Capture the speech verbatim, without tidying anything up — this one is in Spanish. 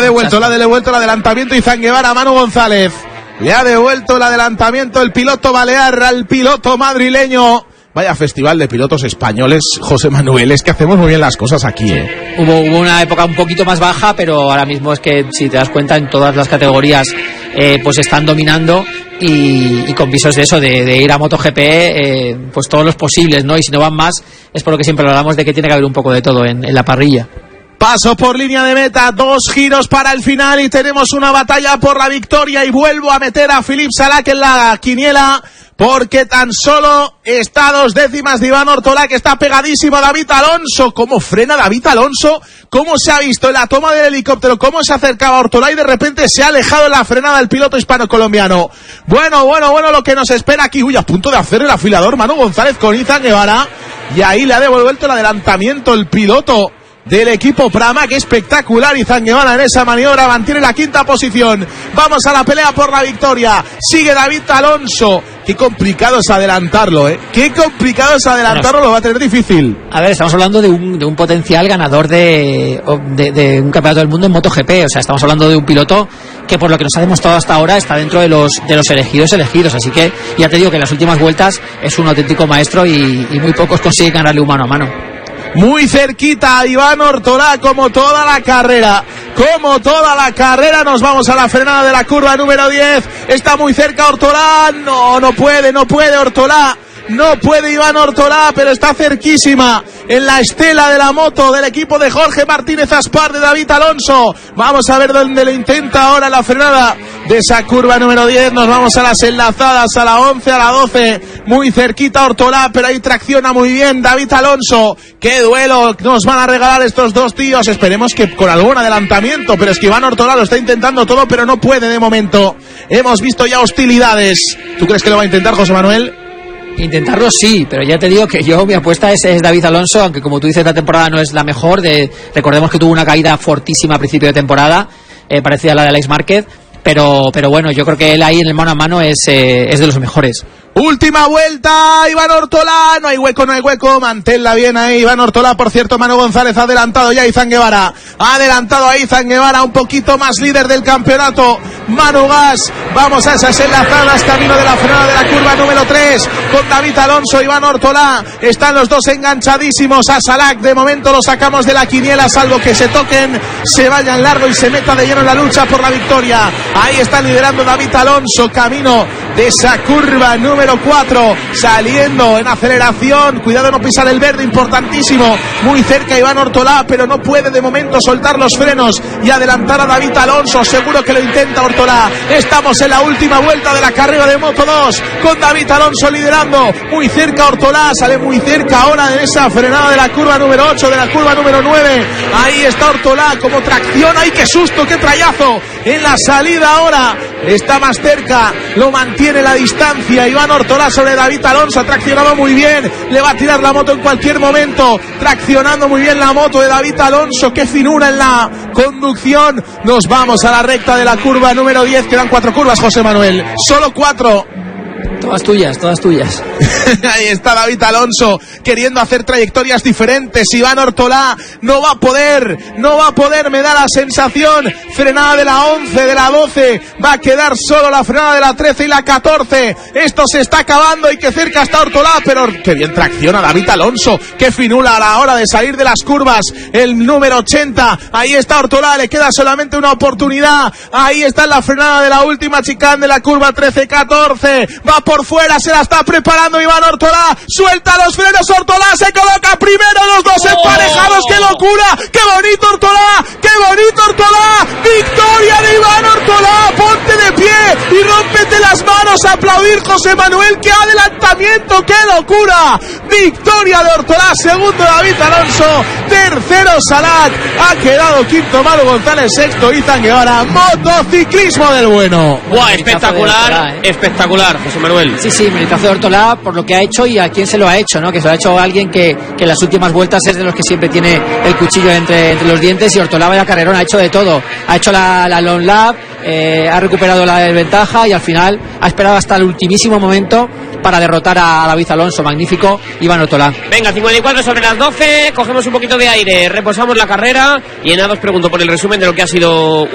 devuelto, le ha devuelto el adelantamiento Izan Guevara a Manu González. Le ha devuelto el adelantamiento el piloto balear al piloto madrileño. Vaya festival de pilotos españoles, José Manuel, es que hacemos muy bien las cosas aquí, ¿eh? Hubo, hubo una época un poquito más baja, pero ahora mismo es que, si te das cuenta, en todas las categorías eh, pues están dominando y, y con visos de eso, de, de ir a MotoGP, eh, pues todos los posibles, ¿no? Y si no van más, es por lo que siempre hablamos de que tiene que haber un poco de todo en, en la parrilla. Paso por línea de meta, dos giros para el final y tenemos una batalla por la victoria y vuelvo a meter a Philippe Salac en la quiniela porque tan solo está a dos décimas de Iván Ortolá, que está pegadísimo a David Alonso. ¿Cómo frena David Alonso? ¿Cómo se ha visto en la toma del helicóptero? ¿Cómo se acercaba a Ortolá y de repente se ha alejado en la frenada el piloto hispano-colombiano? Bueno, bueno, bueno, lo que nos espera aquí. Uy, a punto de hacer el afilador Manu González con Izan Guevara y ahí le ha devuelto el adelantamiento el piloto del equipo Pramac. Espectacular Izan Guevara en esa maniobra, mantiene la quinta posición. Vamos a la pelea por la victoria, sigue David Alonso. Qué complicado es adelantarlo, ¿eh? Qué complicado es adelantarlo, lo va a tener difícil. A ver, estamos hablando de un, de un potencial ganador de, de, de un campeonato del mundo en MotoGP. O sea, estamos hablando de un piloto que, por lo que nos ha demostrado hasta ahora, está dentro de los de los elegidos elegidos. Así que ya te digo que en las últimas vueltas es un auténtico maestro y, y muy pocos consiguen ganarle un mano a mano. Muy cerquita a Iván Ortolá, como toda la carrera, como toda la carrera. Nos vamos a la frenada de la curva número diez. Está muy cerca Ortolá. No, no puede, no puede Ortolá. No puede Iván Ortolá, pero está cerquísima en la estela de la moto del equipo de Jorge Martínez Aspar, de David Alonso. Vamos a ver dónde lo intenta ahora la frenada de esa curva número diez. Nos vamos a las enlazadas, a la once, a la doce. Muy cerquita Ortolá, pero ahí tracciona muy bien David Alonso. Qué duelo nos van a regalar estos dos tíos. Esperemos que con algún adelantamiento, pero es que Iván Ortolá lo está intentando todo, pero no puede de momento. Hemos visto ya hostilidades. ¿Tú crees que lo va a intentar, José Manuel? Intentarlo sí, pero ya te digo que yo, mi apuesta es, es David Alonso, aunque como tú dices, la temporada no es la mejor. De, recordemos que tuvo una caída fortísima a principio de temporada, eh, parecida a la de Alex Márquez, pero, pero bueno, yo creo que él ahí en el mano a mano es, eh, es de los mejores. Última vuelta, Iván Ortolá, no hay hueco, no hay hueco, manténla bien ahí Iván Ortolá. Por cierto, Manu González ha adelantado ya a Izan Guevara, ha adelantado a Izan Guevara, un poquito más líder del campeonato, Manu Gas. Vamos a esas enlazadas, camino de la frenada de la curva número tres, con David Alonso, Iván Ortolá, están los dos enganchadísimos a Salac. De momento lo sacamos de la quiniela, salvo que se toquen, se vayan largo y se meta de lleno en la lucha por la victoria. Ahí está liderando David Alonso, camino de esa curva número cuatro, saliendo en aceleración, cuidado no pisar el verde, importantísimo, muy cerca Iván Ortolá, pero no puede de momento soltar los frenos y adelantar a David Alonso. Seguro que lo intenta Ortolá. Estamos en la última vuelta de la carrera de Moto dos, con David Alonso liderando, muy cerca Ortolá, sale muy cerca ahora en esa frenada de la curva número ocho, de la curva número nueve, ahí está Ortolá, como tracciona, ¡ay qué susto, qué trayazo! En la salida ahora, está más cerca, lo mantiene la distancia Iván Ortolá sobre David Alonso, ha traccionado muy bien, le va a tirar la moto en cualquier momento, traccionando muy bien la moto de David Alonso, qué finura en la conducción. Nos vamos a la recta de la curva número diez, quedan cuatro curvas, José Manuel, solo cuatro. Todas tuyas, todas tuyas. Ahí está David Alonso queriendo hacer trayectorias diferentes. Iván Ortolá no va a poder, no va a poder, me da la sensación. Frenada de la once, de la doce, va a quedar solo la frenada de la trece y la catorce. Esto se está acabando y que cerca está Ortolá, pero qué bien tracciona David Alonso, qué finula a la hora de salir de las curvas. El número ochenta, ahí está Ortolá, le queda solamente una oportunidad. Ahí está la frenada de la última chicane de la curva trece catorce. Va por fuera, se la está preparando Iván Ortolá, suelta los frenos Ortolá, se coloca primero, los dos emparejados, ¡qué locura! ¡Qué bonito Ortolá! ¡Qué bonito Ortolá! ¡Victoria de Iván Ortolá! ¡Ponte de pie y rómpete las manos a aplaudir, José Manuel! ¡Qué adelantamiento! ¡Qué locura! ¡Victoria de Ortolá! Segundo David Alonso, tercero Salac, ha quedado quinto Manu González, sexto Izan Guevara. Motociclismo del bueno. ¡Buah! Espectacular, Ortolá, ¿eh? Espectacular, José Manuel. Sí, sí, meritazo de Ortolá por lo que ha hecho y a quién se lo ha hecho, ¿no? Que se lo ha hecho alguien que, que en las últimas vueltas es de los que siempre tiene el cuchillo entre, entre los dientes, y Ortolá, vaya carrerón, ha hecho de todo. Ha hecho la, la long lap, eh, ha recuperado la desventaja y al final ha esperado hasta el ultimísimo momento para derrotar a David Alonso. Magnífico Iván Ortolá. Venga, cincuenta y cuatro sobre las doce, cogemos un poquito de aire, reposamos la carrera y en nada os pregunto por el resumen de lo que ha sido